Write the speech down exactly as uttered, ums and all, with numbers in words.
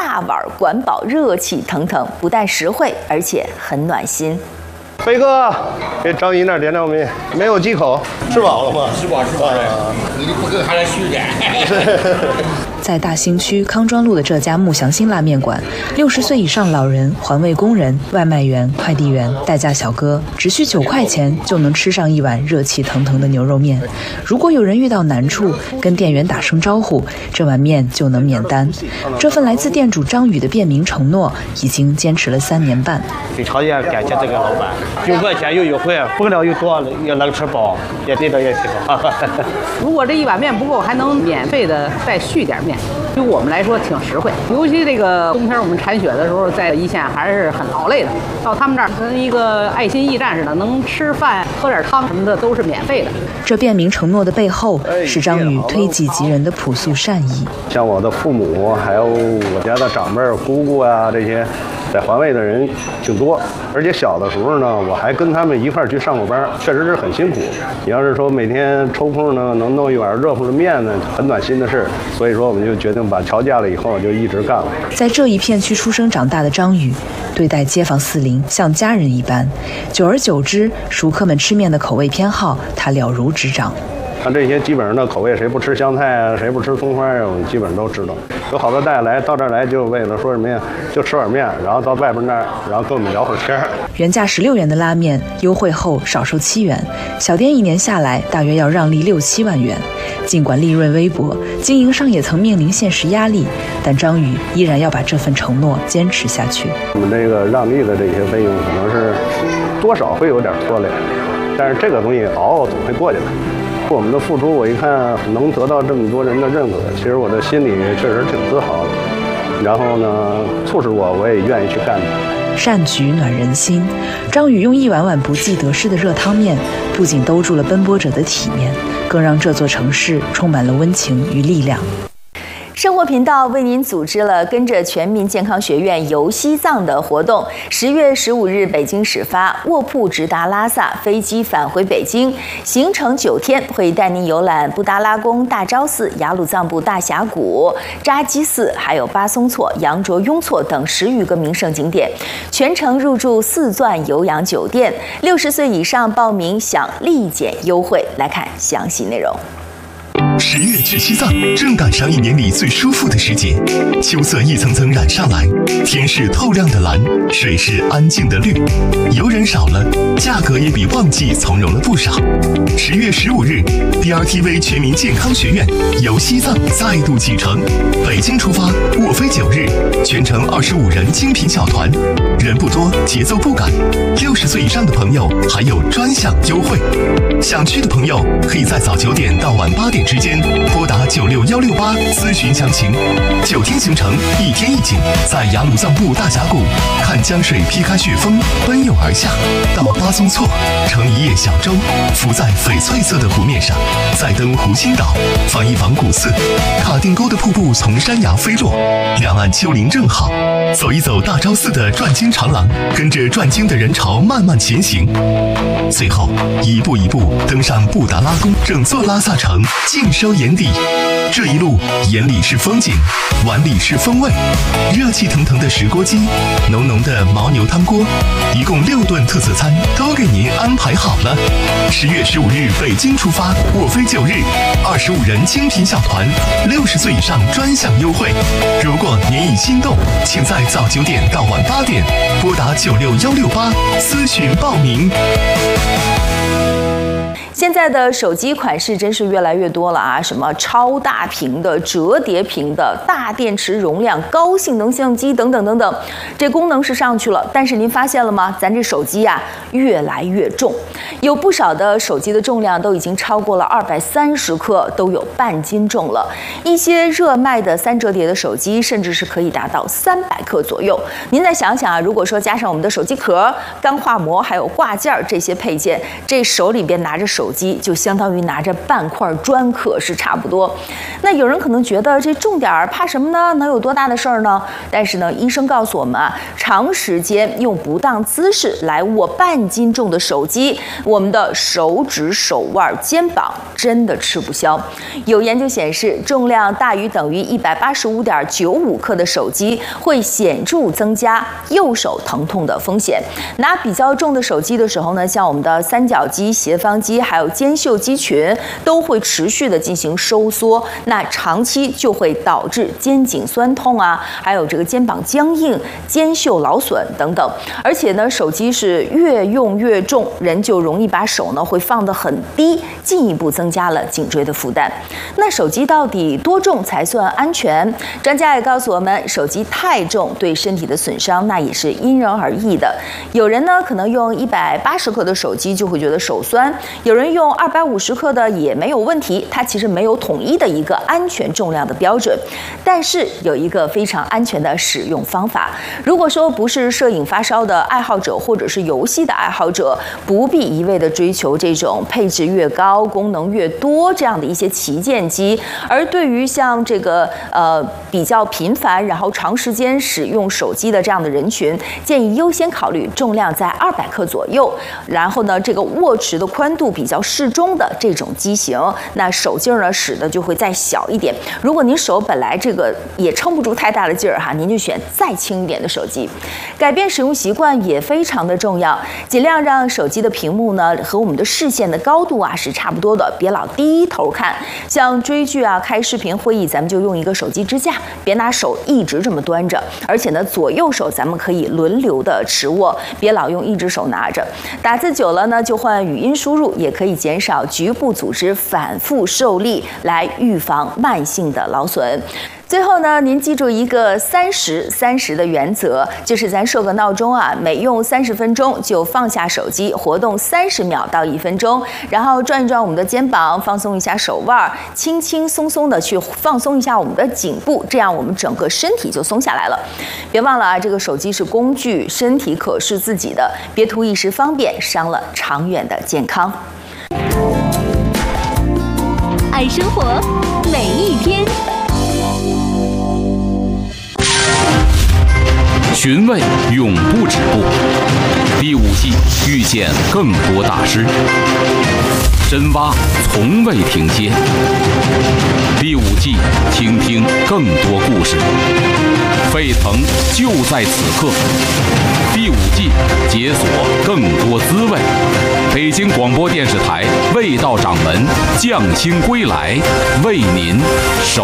大碗，管饱，热气腾腾，不但实惠，而且很暖心。 飞哥，给张姨那点点米，没有几口，吃饱了吗？ 吃饱吃饱了，你不够还来续点。 在大兴区康庄路的这家木祥兴拉面馆，六十岁以上老人、环卫工人、外卖员、快递员、代驾小哥，只需九块钱就能吃上一碗热气腾腾的牛肉面。如果有人遇到难处，跟店员打声招呼，这碗面就能免单。这份来自店主张宇的便民承诺，已经坚持了三年半。 非常也感谢这个老板，九块钱有优惠，不了又多也能吃饱，也对的也挺好。 如果这一碗面不够，还能免费的再续点面。对我们来说挺实惠，尤其这个冬天我们铲雪的时候，在一线还是很劳累的。到他们这儿跟一个爱心驿站似的，能吃饭、喝点汤什么的都是免费的。 这便民承诺的背后，是张宇推己及人的朴素善意。 像我的父母，还有我家的长辈、姑姑啊，这些在环卫的人挺多。而且小的时候呢，我还跟他们一块儿去上过班，确实是很辛苦。你要是说每天抽空呢，能弄一碗热乎的面呢，很暖心的事。所以说，我们就决定把调价了以后，就一直干了。 在这一片区出生长大的张宇，对待街坊四邻像家人一般。久而久之，熟客们吃面的口味偏好，他了如指掌。 像这些基本上的口味，谁不吃香菜啊，谁不吃葱花啊，我们基本上都知道。有好多大家来到这儿来，就为了说什么呀？就吃碗面，然后到外边那儿，然后跟我们聊会儿天。 原价十六元的拉面，优惠后少收七元，小店一年下来大约要让利六七万元。尽管利润微薄，经营上也曾面临现实压力，但张宇依然要把这份承诺坚持下去。 我们这个让利的这些费用，可能是多少会有点拖累，但是这个东西熬熬总会过去的。我们的付出，我一看能得到这么多人的认可，其实我的心里确实挺自豪的。然后呢，促使我，我也愿意去干的。 善举暖人心，张宇用一碗碗不计得失的热汤面，不仅兜住了奔波者的体面，更让这座城市充满了温情与力量。 生活频道为您组织了跟着全民健康学院游西藏的活动。十月十五日北京始发，卧铺直达拉萨，飞机返回北京，行程九天，会带您游览布达拉宫、大昭寺、雅鲁藏布大峡谷、扎基寺，还有巴松措、羊卓雍措等十余个名胜景点。全程入住四钻酉阳酒店，六十岁以上报名享立减优惠。来看详细内容。 十月去西藏，正赶上一年里最舒服的时节。秋色一层层染上来，天是透亮的蓝，水是安静的绿。游人少了，价格也比旺季从容了不少。十月十五日 ，B R T V 全民健康学院游西藏再度启程，北京出发，卧飞九日，全程二十五人精品小团，人不多，节奏不赶。六十岁以上的朋友还有专享优惠。想去的朋友可以在早九点到晚八点之间拨打九六幺六八咨询详情。九天行程，一天一景，在雅鲁藏布大峡谷看江水劈开雪峰，奔涌而下，到巴松措乘一叶小舟，浮在翡翠色的湖面上，再登湖心岛，访一访古寺，卡定沟的瀑布从山崖飞落，两岸丘陵正好，走一走大昭寺的转经长廊，跟着转经的人潮慢慢前行，最后一步一步登上布达拉宫，整座拉萨城尽收眼底。这一路眼里是风景，碗里是风味，热气腾腾的石锅鸡，浓浓的牦牛汤锅，一共六顿特色餐都给您安排好了。十月十五日北京出发，卧飞九日，二十五人精品小团，六十岁以上专享优惠。如果您已心动，请在早九点到晚八点拨打九六幺六八咨询报名。 现在的手机款式真是越来越多了啊，什么超大屏的、折叠屏的、大电池容量、高性能相机等等等等，这功能是上去了，但是您发现了吗？咱这手机啊越来越重，有不少的手机的重量都已经超过了二百三十克，都有半斤重了。一些热卖的三折叠的手机，甚至是可以达到三百克左右。您再想想啊，如果说加上我们的手机壳、钢化膜还有挂件这些配件，这手里边拿着手手机就相当于拿着半块砖刻是差不多。那有人可能觉得这重点儿怕什么呢？能有多大的事儿呢？但是呢，医生告诉我们啊，长时间用不当姿势来握半斤重的手机，我们的手指、手腕、肩膀真的吃不消。有研究显示，重量大于等于一百八十五点九五克的手机会显著增加右手疼痛的风险。拿比较重的手机的时候呢，像我们的三角肌、斜方肌还有肩袖肌群都会持续的进行收缩，那长期就会导致肩颈酸痛啊，还有这个肩膀僵硬、肩袖劳损等等。而且呢，手机是越用越重，人就容易把手呢会放得很低，进一步增加了颈椎的负担。那手机到底多重才算安全？专家也告诉我们，手机太重对身体的损伤那也是因人而异的。有人呢可能用一百八十克的手机就会觉得手酸，有人用二百五十克的也没有问题。它其实没有统一的一个安全重量的标准，但是有一个非常安全的使用方法。如果说不是摄影发烧的爱好者或者是游戏的爱好者，不必一味的追求这种配置越高、功能越多这样的一些旗舰机，而对于像这个呃比较频繁然后长时间使用手机的这样的人群，建议优先考虑重量在二百克左右，然后呢这个握持的宽度比较适中的这种机型，那手劲儿呢使的就会再小一点。如果您手本来这个也撑不住太大的劲儿哈，您就选再轻一点的手机。改变使用习惯也非常的重要，尽量让手机的屏幕呢和我们的视线的高度啊是差不多的，别老低头看。像追剧啊、开视频会议，咱们就用一个手机支架，别拿手一直这么端着。而且呢，左右手咱们可以轮流的持握，别老用一只手拿着。打字久了呢，就换语音输入，也可以减少局部组织反复受力，来预防慢性的劳损。最后呢，您记住一个三十三十的原则，就是咱设个闹钟啊，每用三十分钟就放下手机，活动三十秒到一分钟，然后转一转我们的肩膀，放松一下手腕，轻轻松松的去放松一下我们的颈部，这样我们整个身体就松下来了。别忘了啊，这个手机是工具，身体可是自己的，别图一时方便，伤了长远的健康。 爱生活，每一天。 寻味永不止步，第五季遇见更多大师，深挖从未停歇。第五季倾听更多故事，沸腾就在此刻。第五季解锁更多滋味。北京广播电视台味道掌门匠心归来，为您守。